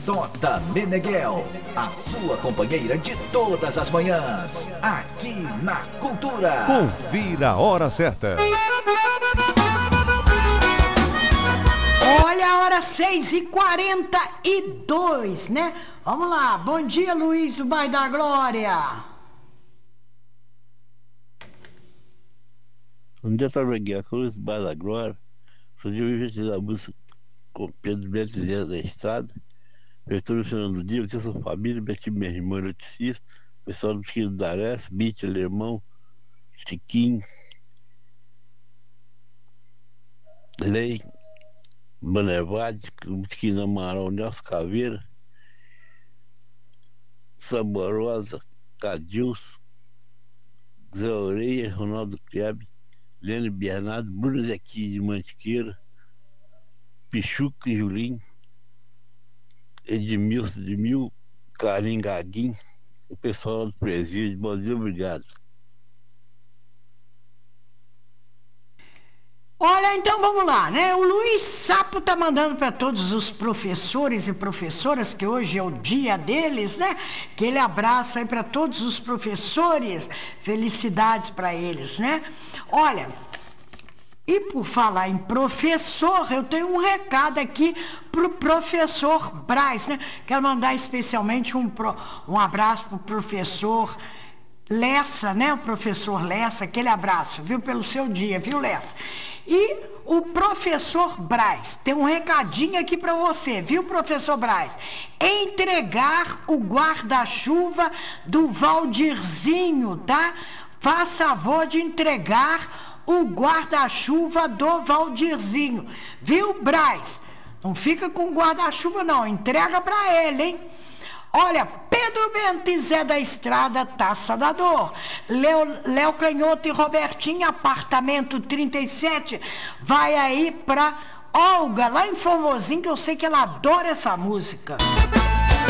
Tota Meneghel, a sua companheira de todas as manhãs, aqui na Cultura. Confira a hora certa. Olha a hora 6h42, né? Vamos lá, bom dia, Luiz do Bairro da Glória. Um dia eu estava aqui, a Cruz Bairro da Glória, surgiu o vídeo da música com Pedro Beto da Estrada, abertura no final do dia, eu tinha sua família, minha tia, minha irmã eletricista, pessoal do Chiquinho do Darés, Bite, Alemão, Chiquinho, Lei, Banevade, Chiquinho do Amaral, Nelson Caveira, Saborosa, Cadilson, Zé Oreia, Ronaldo Klebe, Lene Bernardo, Bruno Zequinha de Mantiqueira, Pichuca e Julinho, Edmil, Carim Gaguinho, o pessoal do presídio. Bom dia, obrigado. Olha, então vamos lá, né? O Luiz Sapo tá mandando para todos os professores e professoras, que hoje é o dia deles, né? Que ele abraça aí para todos os professores, felicidades para eles, né? Olha, e por falar em professor, eu tenho um recado aqui pro professor Braz, né? Quero mandar especialmente um abraço pro professor Lessa, né? O professor Lessa, aquele abraço, viu? Pelo seu dia, viu, Lessa? E o professor Braz tem um recadinho aqui para você, viu, professor Braz? Entregar o guarda-chuva do Valdirzinho, tá? Faça favor de entregar o guarda-chuva do Valdirzinho, viu, Braz? Não fica com o guarda-chuva não, entrega para ele, hein? Olha, Pedro Bento e Zé da Estrada, Taça da Dor. Léo Canhoto e Robertinho, apartamento 37, vai aí pra Olga, lá em Formosinho, que eu sei que ela adora essa música.